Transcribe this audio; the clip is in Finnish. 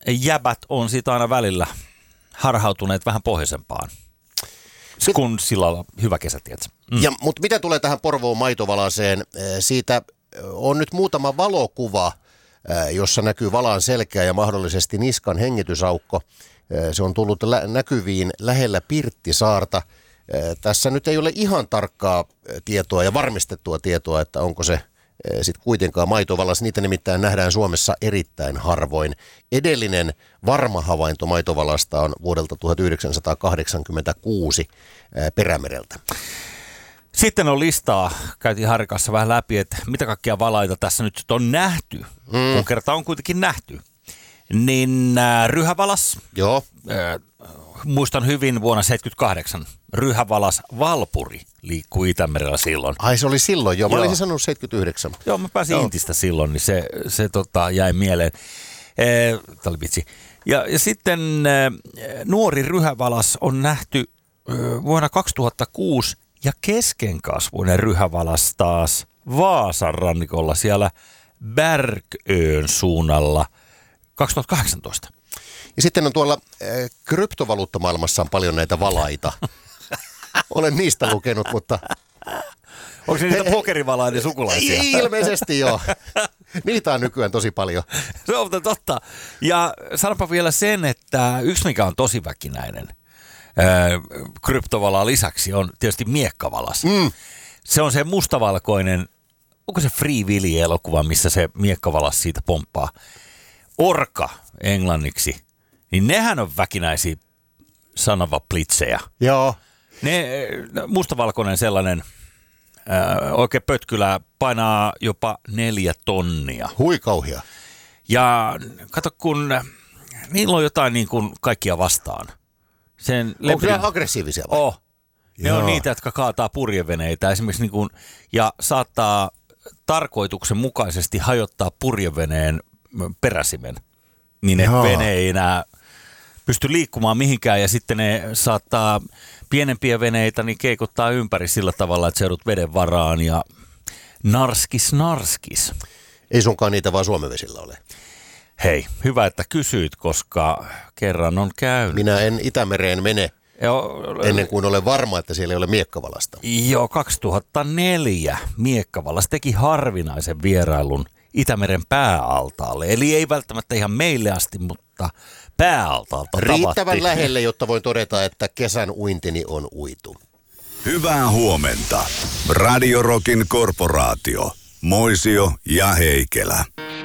jäbät on siitä aina välillä harhautuneet vähän pohjoisempaan, kun sillä on hyvä kesä, tiedätkö? Mutta mitä tulee tähän Porvoon maitovalaseen, siitä on nyt muutama valokuva, jossa näkyy valan selkeä ja mahdollisesti niskan hengitysaukko. Se on tullut näkyviin lähellä Pirttisaarta. Tässä nyt ei ole ihan tarkkaa tietoa ja varmistettua tietoa, että onko se sitten kuitenkaan maitovalas. Niitä nimittäin nähdään Suomessa erittäin harvoin. Edellinen varma havainto maitovalasta on vuodelta 1986 Perämereltä. Sitten on listaa, käytiin Harikassa vähän läpi, että mitä kaikkia valaita tässä nyt on nähty, kun kerta on kuitenkin nähty. Niin ryhävalas, joo. Muistan hyvin vuonna 1978, ryhävalas Valpuri liikkui Itämerellä silloin. Ai se oli silloin, joo. Mä olisin sanonut 79. Joo, mä pääsin Intistä silloin, niin se jäi mieleen. Tämä oli vitsi. Ja sitten nuori ryhävalas on nähty vuonna 2006 ja keskenkasvuinen ryhävalas taas Vaasan rannikolla siellä Bärköön suunnalla 2018. Ja sitten on tuolla kryptovaluuttamaailmassa on paljon näitä valaita. Olen niistä lukenut, mutta... Onko se niitä pokerivalaiden sukulaisia? Ilmeisesti joo. Niitä on nykyään tosi paljon. Se on totta. Ja sanonpa vielä sen, että yksi mikä on tosi väkinäinen kryptovalaa lisäksi on tietysti miekkavalas. Se on se mustavalkoinen, onko se Free Willy-elokuva, missä se miekkavalas siitä pomppaa. Orka englanniksi, niin nehän on väkinäisiä sanavaplitsejä. Joo. Mustavalkoinen sellainen oikein pötkylä painaa jopa 4 tonnia. Hui kauhia. Ja kato, kun niillä on jotain niin kuin kaikkia vastaan. Onko ne aggressiivisia vai? Ne on niitä, jotka kaataa purjeveneitä esimerkiksi niin kuin, ja saattaa tarkoituksenmukaisesti hajottaa purjeveneen peräsimen. Niin ne vene ei enää pysty liikkumaan mihinkään ja sitten ne saattaa pienempiä veneitä niin keikuttaa ympäri sillä tavalla, että se joudut veden varaan ja narskis. Ei sunkaan niitä vaan Suomen vesillä ole. Hei, hyvä, että kysyit, koska kerran on käynyt. Minä en Itämereen mene ennen kuin olen varma, että siellä ei ole miekkavalasta. Joo, 2004 miekkavalas teki harvinaisen vierailun Itämeren pääaltaalle. Eli ei välttämättä ihan meille asti, mutta pääaltaalta riittävän lähelle, jotta voin todeta, että kesän uintini on uitu. Hyvää huomenta. Radio Rockin korporaatio. Moisio ja Heikelä.